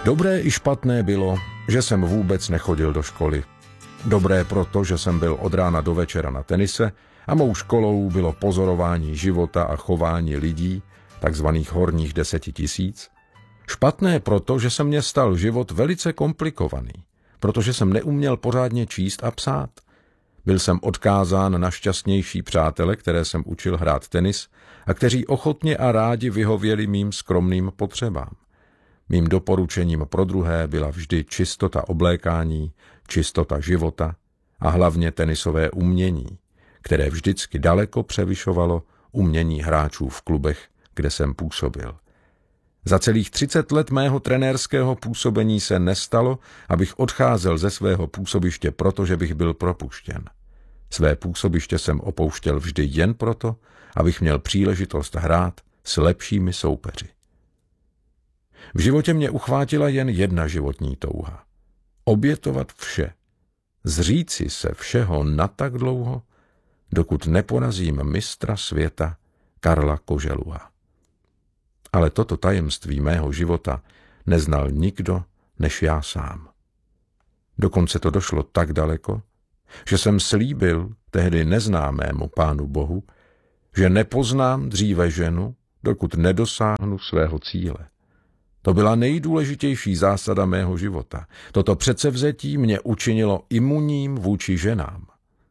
Dobré i špatné bylo, že jsem vůbec nechodil do školy. Dobré proto, že jsem byl od rána do večera na tenise a mou školou bylo pozorování života a chování lidí, takzvaných horních 10 000. Špatné proto, že se mně stal život velice komplikovaný, protože jsem neuměl pořádně číst a psát. Byl jsem odkázán na šťastnější přátele, které jsem učil hrát tenis a kteří ochotně a rádi vyhověli mým skromným potřebám. Mým doporučením pro druhé byla vždy čistota oblékání, čistota života a hlavně tenisové umění, které vždycky daleko převyšovalo umění hráčů v klubech, kde jsem působil. Za celých 30 let mého trenérského působení se nestalo, abych odcházel ze svého působiště, protože bych byl propuštěn. Své působiště jsem opouštěl vždy jen proto, abych měl příležitost hrát s lepšími soupeři. V životě mě uchvátila jen jedna životní touha. Obětovat vše. Zříci se všeho na tak dlouho, dokud neporazím mistra světa Karla Koželuha. Ale toto tajemství mého života neznal nikdo než já sám. Dokonce to došlo tak daleko, že jsem slíbil tehdy neznámému Pánu Bohu, že nepoznám dříve ženu, dokud nedosáhnu svého cíle. To byla nejdůležitější zásada mého života. Toto předsevzetí mě učinilo imunním vůči ženám.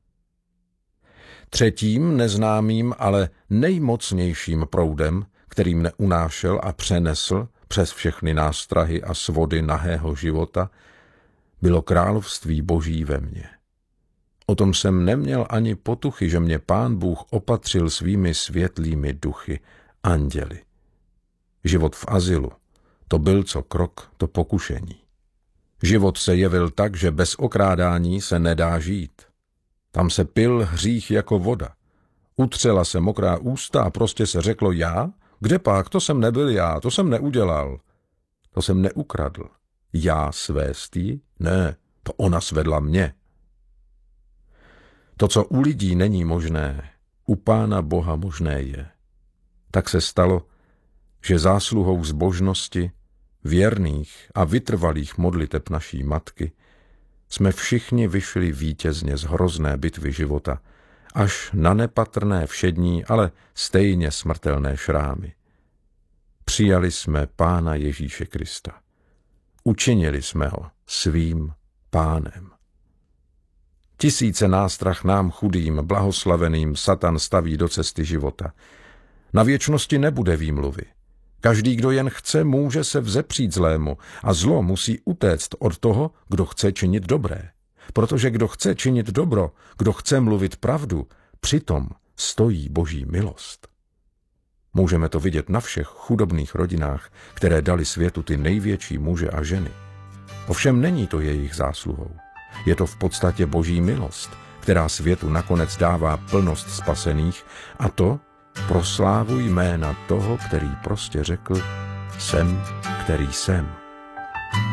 Třetím neznámým, ale nejmocnějším proudem, který mne unášel a přenesl přes všechny nástrahy a svody nahého života, bylo království Boží ve mně. O tom jsem neměl ani potuchy, že mě Pán Bůh opatřil svými světlými duchy, anděli. Život v azylu, to byl co krok, to pokušení. Život se jevil tak, že bez okrádání se nedá žít. Tam se pil hřích jako voda. Utřela se mokrá ústa a prostě se řeklo já? Kde pak? To jsem nebyl já, to jsem neudělal. To jsem neukradl. Já svést jí? Ne, to ona svedla mě. To, co u lidí není možné, u Pána Boha možné je. Tak se stalo, že zásluhou zbožnosti, věrných a vytrvalých modliteb naší matky jsme všichni vyšli vítězně z hrozné bitvy života, až na nepatrné všední, ale stejně smrtelné šrámy. Přijali jsme Pána Ježíše Krista. Učinili jsme ho svým Pánem. Tisíce nástrah nám chudým, blahoslaveným Satan staví do cesty života. Na věčnosti nebude výmluvy. Každý, kdo jen chce, může se vzepřít zlému a zlo musí utéct od toho, kdo chce činit dobré. Protože kdo chce činit dobro, kdo chce mluvit pravdu, přitom stojí Boží milost. Můžeme to vidět na všech chudobných rodinách, které dali světu ty největší muže a ženy. Ovšem není to jejich zásluhou. Je to v podstatě Boží milost, která světu nakonec dává plnost spasených, a to pro slávu jména toho, který prostě řekl, jsem, který jsem.